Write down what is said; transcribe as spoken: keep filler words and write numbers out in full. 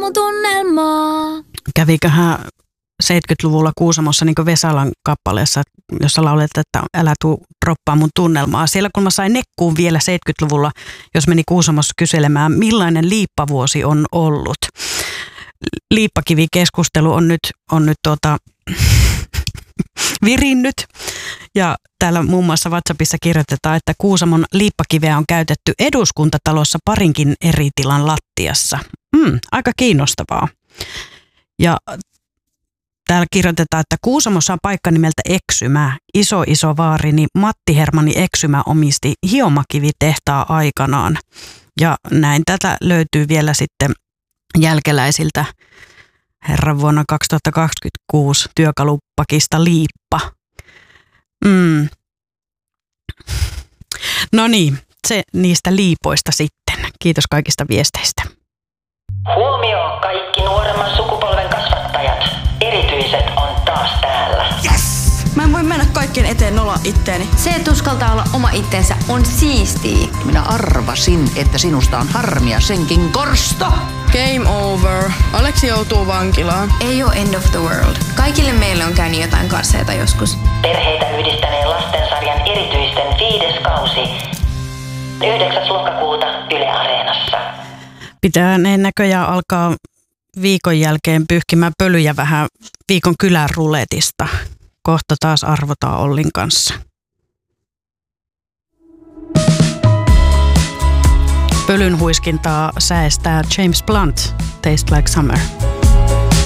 mun tunnelmaa. Käviköhän seitsemänkymmentäluvulla Kuusamossa niin kuin Vesalan kappaleessa, jossa laulet, että älä tuu droppaa mun tunnelmaa. Siellä kun mä sain nekkuun vielä seitsemänkymmentäluvulla, jos meni Kuusamossa kyselemään, millainen liippavuosi on ollut. Liippakivikeskustelu on nyt, on nyt tuota, virinnyt. Ja täällä muun muassa WhatsAppissa kirjoitetaan, että Kuusamon liippakiveä on käytetty Eduskuntatalossa parinkin eri tilan lattiassa. Mm, aika kiinnostavaa. Ja täällä kirjoitetaan, että Kuusamossa on paikka nimeltä Eksymä. Iso iso vaarini Matti Hermanni Eksymä omisti hiomakivitehtaa aikanaan. Ja näin tätä löytyy vielä sitten jälkeläisiltä herran vuonna kaksituhattakaksikymmentäkuusi työkalupakista liippa. Mm. No niin, se niistä liipoista sitten. Kiitos kaikista viesteistä. Huomio kaikki nuoremman sukupolven kasvattajat. Erityiset on taas täällä. Yes! Mä en voi mennä kaikkien eteen nolla itteeni. Se, että uskaltaa olla oma itsensä, on siistiä. Minä arvasin, että sinusta on harmia senkin korsto. Game over. Aleksi joutuu vankilaan. Ei ole end of the world. Kaikille meille on käynyt jotain karseita joskus. Perheitä yhdistäneen lastensarjan erityisten viides kausi. yhdeksäs lokakuuta Yle Areenassa. Pitää ne näköjään alkaa viikon jälkeen pyyhkimään pölyjä vähän viikon kylän ruletista. Kohta taas arvotaan Ollin kanssa. Pölyn huiskintaa säestää James Blunt, Taste Like Summer.